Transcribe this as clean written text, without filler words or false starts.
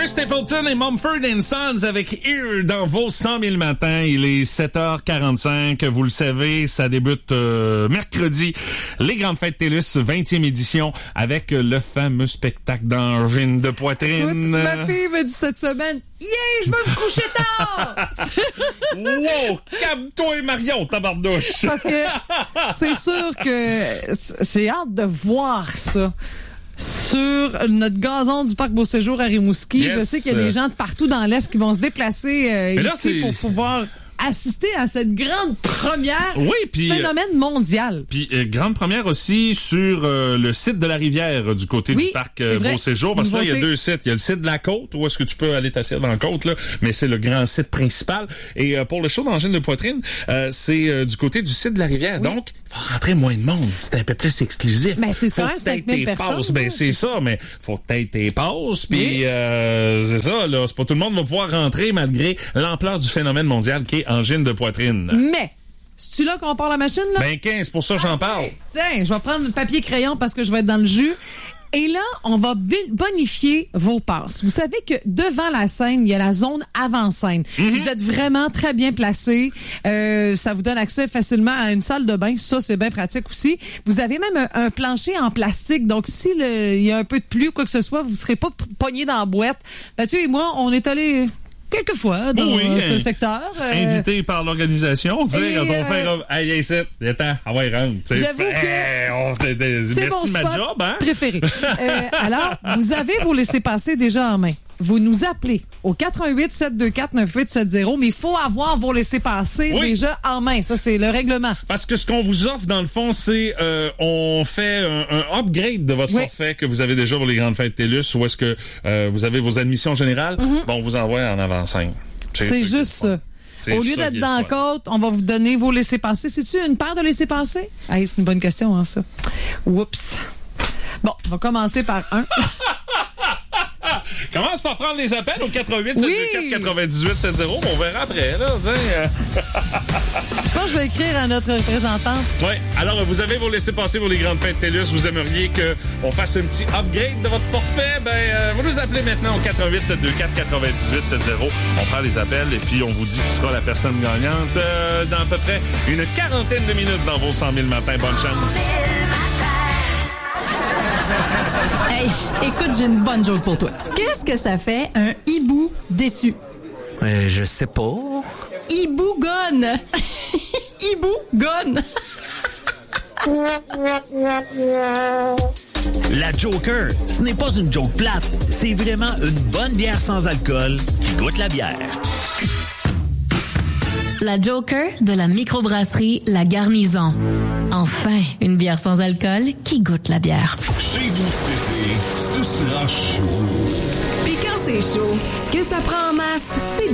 Chris Stapleton et Mumford & Sons avec Here dans vos 100 000 matins. Il est 7h45. Vous le savez, ça débute mercredi. Les Grandes Fêtes TELUS, 20e édition, avec le fameux spectacle d'angine de poitrine. Écoute, ma fille m'a dit cette semaine, je vais me coucher tard! Wow! Calme-toi, Marion, tabardouche! Parce que c'est sûr que j'ai hâte de voir ça. Sur notre gazon du Parc Beau-Séjour à Rimouski. Yes. Je sais qu'il y a des gens de partout dans l'Est qui vont se déplacer ici pour pouvoir assister à cette grande première phénomène mondial. Puis grande première aussi sur le site de la rivière du côté du parc Beau-Séjour, parce que là il y a deux sites, il y a le site de la côte où est-ce que tu peux aller t'asseoir dans la côte là, mais c'est le grand site principal, et pour le show d'angine de poitrine, c'est du côté du site de la rivière. Donc il va rentrer moins de monde, c'est un peu plus exclusif. Mais c'est quand même 5000 personnes. Ben c'est ça, mais faut peut-être tes passes, puis c'est ça là, c'est pas tout le monde va pouvoir rentrer malgré l'ampleur du phénomène mondial qui est angine de poitrine. Mais, c'est-tu là qu'on part la machine, là? Ben 15, pour ça j'en parle. Tiens, je vais prendre le papier crayon parce que je vais être dans le jus. Et là, on va bonifier vos passes. Vous savez que devant la scène, il y a la zone avant-scène. Vous êtes vraiment très bien placés. Ça vous donne accès facilement à une salle de bain. Ça, c'est bien pratique aussi. Vous avez même un plancher en plastique. Donc, si il y a un peu de pluie ou quoi que ce soit, vous ne serez pas pogné dans la boîte. Mathieu et moi, on est allés quelquefois dans ce secteur. Invité par l'organisation, tu sais, quand on fait hey, ici, attends, on va y rendre. J'avoue que merci mon ma spot job, hein? préféré. Alors, vous avez vos laissez-passer déjà en main. Vous nous appelez au 88 724 9870, mais il faut avoir vos laissez-passer déjà en main. Ça, c'est le règlement. Parce que ce qu'on vous offre, dans le fond, c'est on fait un upgrade de votre forfait que vous avez déjà pour les Grandes Fêtes TELUS, ou est-ce que vous avez vos admissions générales? Bon, on vous envoie en avant-scène. C'est juste ça. Au lieu d'être dans la côte, on va vous donner vos laissez-passer. C'est-tu une paire de laissez-passer? Hey, c'est une bonne question, hein, ça. Oups. Bon, on va commencer par un. Commence par prendre les appels au 88 724 98 70. On verra après, là. Je pense que je vais écrire à notre représentante. Oui. Alors, vous avez vos laissez-passer pour les Grandes Fêtes TELUS. Vous aimeriez qu'on fasse un petit upgrade de votre forfait? Vous nous appelez maintenant au 88 724 98 70. On prend les appels et puis on vous dit qui sera la personne gagnante dans à peu près une quarantaine de minutes dans vos 100 000 matins. Bonne chance. Hey, écoute, j'ai une bonne joke pour toi. Qu'est-ce que ça fait un hibou déçu? Je sais pas. Hibou gone. Hibou gone. La Joker, ce n'est pas une joke plate. C'est vraiment une bonne bière sans alcool qui goûte la bière. La Joker de la microbrasserie La Garnison. Enfin, une bière sans alcool qui goûte la bière. Chez vous cet été, ce sera chaud. Puis quand c'est chaud, ce que ça prend en masse, c'est